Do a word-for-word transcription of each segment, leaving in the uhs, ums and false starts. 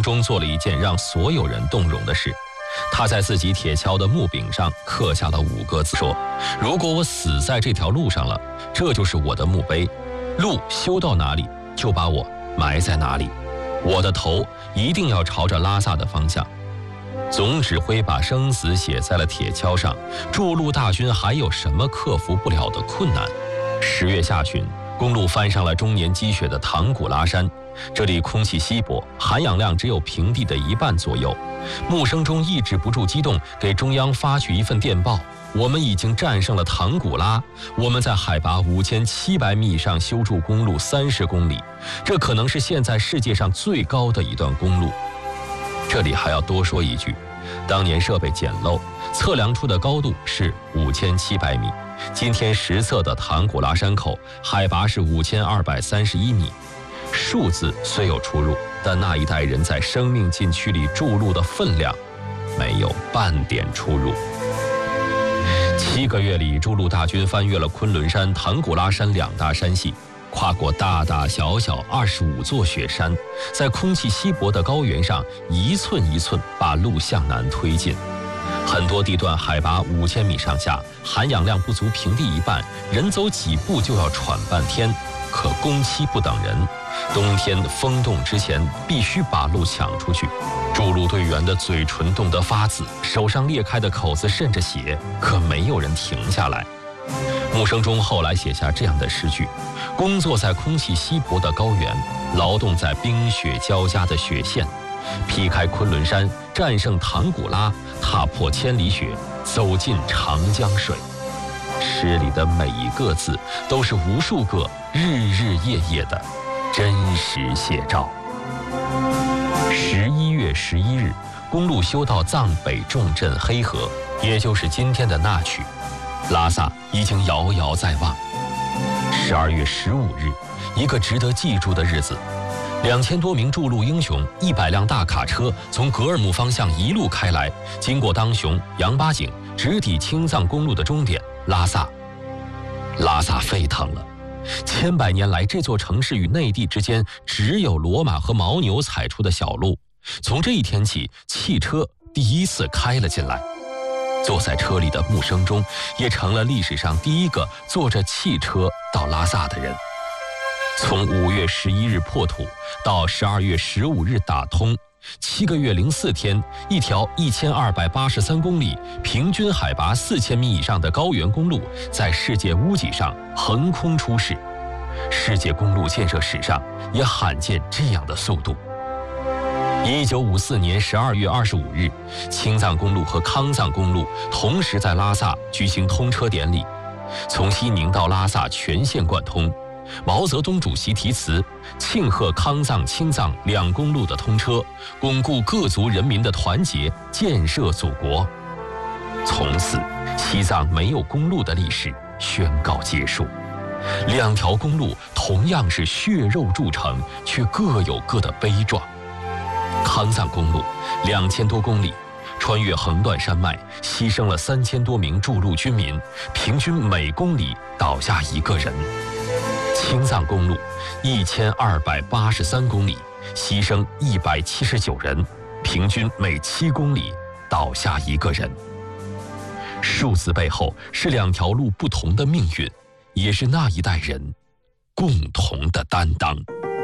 中做了一件让所有人动容的事，他在自己铁锹的木柄上刻下了五个字，说：如果我死在这条路上了，这就是我的墓碑，路修到哪里就把我埋在哪里，我的头一定要朝着拉萨的方向。总指挥把生死写在了铁锹上，筑路大军还有什么克服不了的困难？十月下旬，公路翻上了终年积雪的唐古拉山，这里空气稀薄，含氧量只有平地的一半左右。穆生中抑制不住激动，给中央发去一份电报：我们已经战胜了唐古拉，我们在海拔五千七百米以上修筑公路三十公里，这可能是现在世界上最高的一段公路。这里还要多说一句，当年设备简陋，测量出的高度是五千七百米，今天实测的唐古拉山口海拔是五千二百三十一米。数字虽有出入，但那一代人在生命禁区里筑路的分量没有半点出入。七个月里，筑路大军翻越了昆仑山、唐古拉山两大山系，跨过大大小小二十五座雪山，在空气稀薄的高原上一寸一寸把路向南推进。很多地段海拔五千米上下，含氧量不足平地一半，人走几步就要喘半天。可工期不等人，冬天风冻之前必须把路抢出去。筑路队员的嘴唇冻得发紫，手上裂开的口子渗着血，可没有人停下来。穆生中后来写下这样的诗句：工作在空气稀薄的高原，劳动在冰雪交加的雪线，劈开昆仑山，战胜唐古拉，踏破千里雪，走进长江水。诗里的每一个字都是无数个日日夜夜的真实写照。十一月十一日，公路修到藏北重镇黑河，也就是今天的那曲，拉萨已经遥遥在望。十二月十五日，一个值得记住的日子，两千多名筑路英雄，一百辆大卡车从格尔木方向一路开来，经过当雄、羊八井，直抵青藏公路的终点拉萨。拉萨沸腾了，千百年来，这座城市与内地之间只有骡马和牦牛踩出的小路。从这一天起，汽车第一次开了进来。坐在车里的穆生中也成了历史上第一个坐着汽车到拉萨的人。从五月十一日破土到十二月十五日打通，七个月零四天，一条一千二百八十三公里、平均海拔四千米以上的高原公路在世界屋脊上横空出世，世界公路建设史上也罕见这样的速度。一九五四年十二月二十五日，青藏公路和康藏公路同时在拉萨举行通车典礼，从西宁到拉萨全线贯通。毛泽东主席题词，庆贺康藏、青藏两公路的通车，巩固各族人民的团结，建设祖国。从此，西藏没有公路的历史宣告结束。两条公路同样是血肉铸成，却各有各的悲壮。康藏公路两千多公里，穿越横断山脉，牺牲了三千多名筑路军民，平均每公里倒下一个人。青藏公路一千二百八十三公里，牺牲一百七十九人，平均每七公里倒下一个人。数字背后是两条路不同的命运，也是那一代人共同的担当。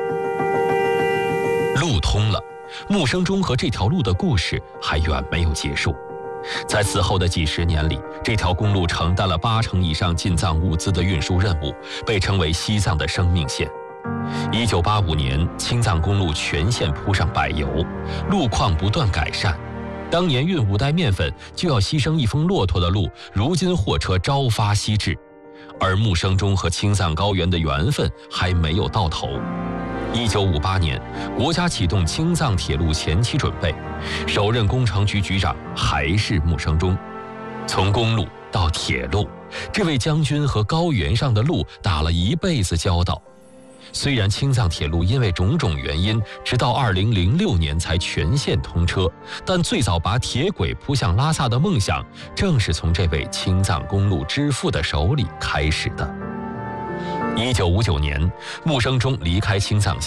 路通了，穆生中和这条路的故事还远没有结束。在此后的几十年里，这条公路承担了八成以上进藏物资的运输任务，被称为西藏的生命线。一九八五年，青藏公路全线铺上柏油，路况不断改善。当年运五袋面粉就要牺牲一峰骆驼的路，如今货车朝发夕至。而穆生中和青藏高原的缘分还没有到头。一九五八年，国家启动青藏铁路前期准备，首任工程局局长还是穆生中。从公路到铁路，这位将军和高原上的路打了一辈子交道。虽然青藏铁路因为种种原因，直到二零零六年才全线通车，但最早把铁轨铺向拉萨的梦想，正是从这位青藏公路之父的手里开始的。一九五九年，穆生中离开青藏线。